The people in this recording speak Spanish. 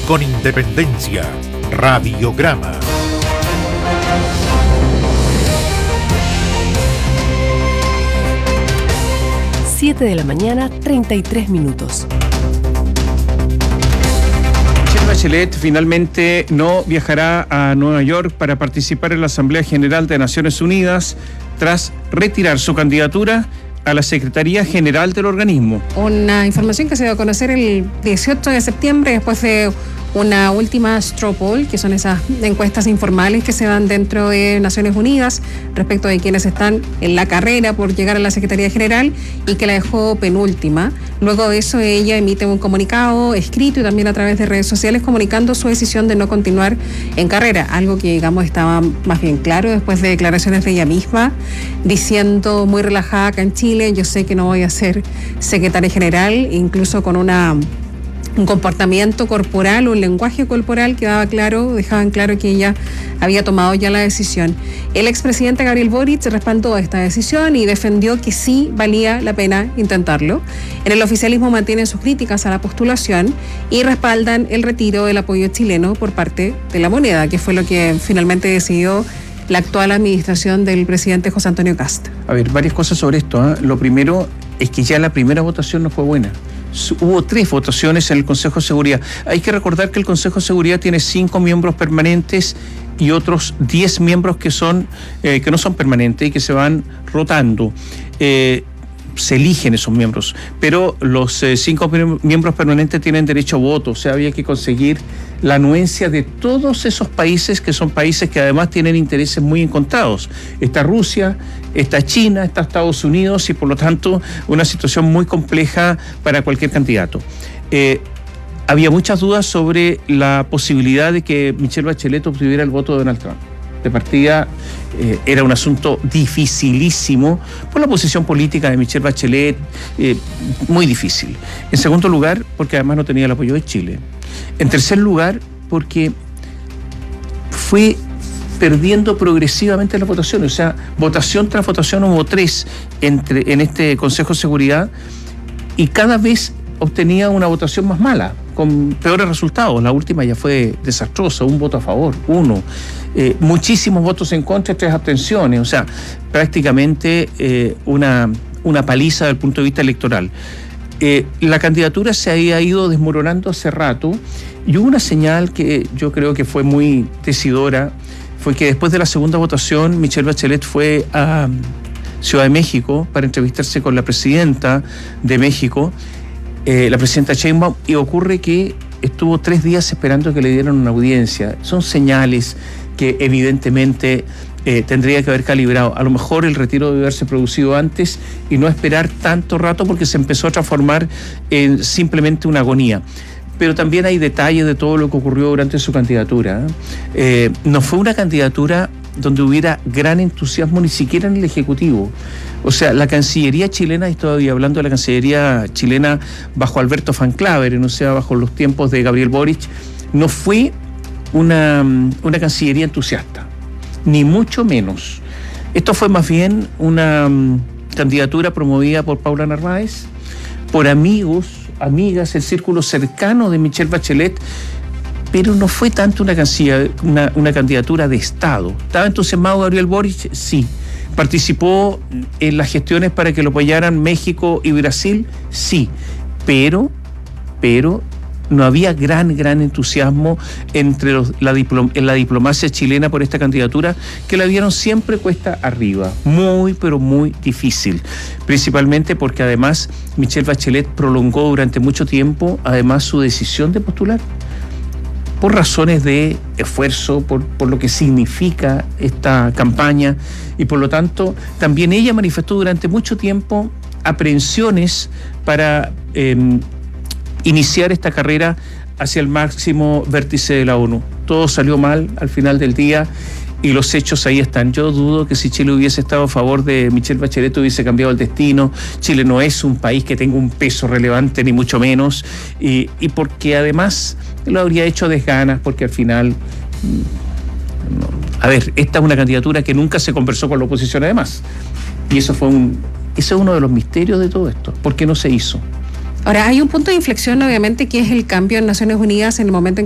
con independencia. Radiograma. Siete de la mañana, 33 minutos. Michelle Bachelet finalmente no viajará a Nueva York para participar en la Asamblea General de Naciones Unidas tras retirar su candidatura a la Secretaría General del organismo. Una información que se dio a conocer el 18 de septiembre después de una última straw poll, que son esas encuestas informales que se dan dentro de Naciones Unidas respecto de quienes están en la carrera por llegar a la Secretaría General, y que la dejó penúltima. Luego de eso ella emite un comunicado escrito y también a través de redes sociales comunicando su decisión de no continuar en carrera, algo que digamos estaba más bien claro después de declaraciones de ella misma, diciendo muy relajada: acá en Chile yo sé que no voy a ser secretaria general, incluso con un comportamiento corporal, un lenguaje corporal que dejaban claro que ella había tomado ya la decisión. El expresidente Gabriel Boric respaldó esta decisión y defendió que sí valía la pena intentarlo. En el oficialismo mantienen sus críticas a la postulación y respaldan el retiro del apoyo chileno por parte de la moneda, que fue lo que finalmente decidió la actual administración del presidente José Antonio Kast. A ver, varias cosas sobre esto. Lo primero es que ya la primera votación no fue buena. Hubo 3 votaciones en el Consejo de Seguridad. Hay que recordar que el Consejo de Seguridad tiene 5 miembros permanentes y otros 10 miembros que no son permanentes y que se van rotando. Se eligen esos miembros, pero los 5 miembros permanentes tienen derecho a voto, o sea, había que conseguir la anuencia de todos esos países, que son países que además tienen intereses muy encontrados. Está Rusia, está China, está Estados Unidos, y por lo tanto una situación muy compleja para cualquier candidato. Había muchas dudas sobre la posibilidad de que Michelle Bachelet obtuviera el voto de Donald Trump. De partida era un asunto dificilísimo por la posición política de Michelle Bachelet, muy difícil. En segundo lugar, porque además no tenía el apoyo de Chile. En tercer lugar, porque fue perdiendo progresivamente las votaciones, o sea, votación tras votación hubo 3 en este Consejo de Seguridad, y cada vez obtenía una votación más mala, con peores resultados. La última ya fue desastrosa, 1 voto a favor, 1. Muchísimos votos en contra y 3 abstenciones, o sea, prácticamente una paliza desde el punto de vista electoral. La candidatura se había ido desmoronando hace rato, y hubo una señal que yo creo que fue muy decidora, fue que después de la segunda votación Michelle Bachelet fue a Ciudad de México para entrevistarse con la presidenta de México, la presidenta Sheinbaum, y ocurre que estuvo 3 días esperando que le dieran una audiencia. Son señales que evidentemente tendría que haber calibrado. A lo mejor el retiro debe haberse producido antes y no esperar tanto rato, porque se empezó a transformar en simplemente una agonía. Pero también hay detalles de todo lo que ocurrió durante su candidatura. No fue una candidatura donde hubiera gran entusiasmo ni siquiera en el Ejecutivo. O sea, la Cancillería chilena, y estoy hablando de la Cancillería chilena bajo Alberto Van Claveren, o sea, bajo los tiempos de Gabriel Boric, no fue una Cancillería entusiasta, ni mucho menos. Esto fue más bien una candidatura promovida por Paula Narváez, por amigas, el círculo cercano de Michelle Bachelet, pero no fue tanto una candidatura de Estado. ¿Estaba entusiasmado Gabriel Boric? Sí. ¿Participó en las gestiones para que lo apoyaran México y Brasil? Sí. Pero no había gran entusiasmo en la diplomacia chilena por esta candidatura, que la vieron siempre cuesta arriba, pero muy difícil, principalmente porque además Michelle Bachelet prolongó durante mucho tiempo además su decisión de postular, por razones de esfuerzo, por lo que significa esta campaña, y por lo tanto también ella manifestó durante mucho tiempo aprehensiones para iniciar esta carrera hacia el máximo vértice de la ONU. Todo salió mal al final del día y los hechos ahí están. Yo dudo que si Chile hubiese estado a favor de Michelle Bachelet hubiese cambiado el destino. Chile no es un país que tenga un peso relevante, ni mucho menos, y porque además lo habría hecho a desganas, porque al final... A ver, esta es una candidatura que nunca se conversó con la oposición además. Y eso es uno de los misterios de todo esto. ¿Por qué no se hizo? Ahora, hay un punto de inflexión, obviamente, que es el cambio en Naciones Unidas en el momento en